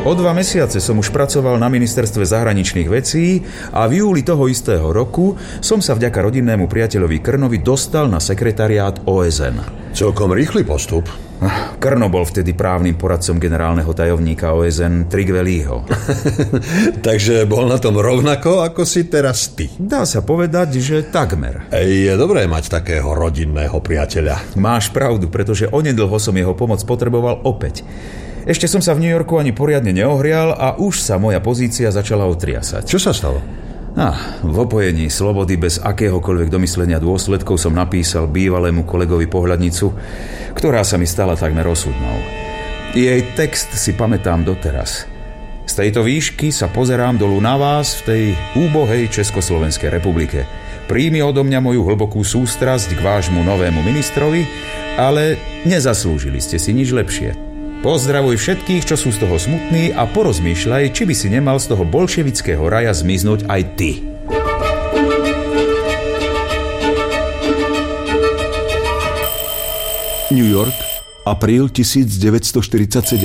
O 2 mesiace som už pracoval na ministerstve zahraničných vecí a v júli toho istého roku som sa vďaka rodinnému priateľovi Krnovi dostal na sekretariát OSN. Celkom rýchly postup. Krno bol vtedy právnym poradcom generálneho tajomníka OSN Trygve Leeho. Takže bol na tom rovnako, ako si teraz ty. Dá sa povedať, že takmer. Je dobré mať takého rodinného priateľa. Máš pravdu, pretože onedlho som jeho pomoc potreboval opäť. Ešte som sa v New Yorku ani poriadne neohrial a už sa moja pozícia začala otriasať. Čo sa stalo? V opojení slobody bez akéhokoľvek domyslenia dôsledkov som napísal bývalému kolegovi pohľadnicu, ktorá sa mi stala takmer osudnou. Jej text si pamätám doteraz. Z tejto výšky sa pozerám dolu na vás v tej úbohej Československej republike. Príjmi odo mňa moju hlbokú sústrasť k vášmu novému ministrovi, ale nezaslúžili ste si nič lepšie. Pozdravuj všetkých, čo sú z toho smutní a porozmýšľaj, či by si nemal z toho bolševického raja zmiznúť aj ty. New York, apríl 1947.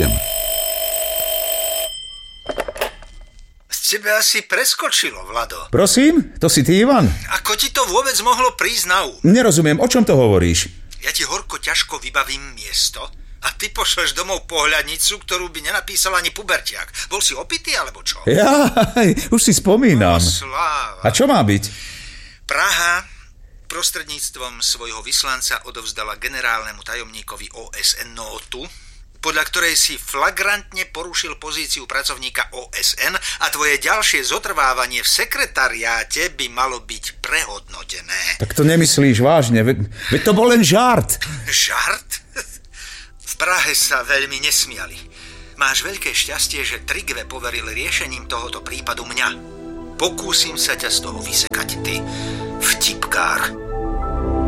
Z tebe asi preskočilo, Vlado. Prosím? To si ty, Ivan? Ako ti to vôbec mohlo prísť na um? Nerozumiem, o čom to hovoríš? Ja ti horko ťažko vybavím miesto a ty pošleš domov pohľadnicu, ktorú by nenapísal ani pubertiak. Bol si opitý, alebo čo? Jaj, už si spomínam. Sláva. A čo má byť? Praha prostredníctvom svojho vyslanca odovzdala generálnemu tajomníkovi OSN nótu, podľa ktorej si flagrantne porušil pozíciu pracovníka OSN a tvoje ďalšie zotrvávanie v sekretariáte by malo byť prehodnotené. Tak to nemyslíš vážne, veď to bol len žart. Žart? V Prahe sa veľmi nesmiali. Máš veľké šťastie, že Trygve poveril riešením tohoto prípadu mňa. Pokúsim sa ťa z toho vysekať ty.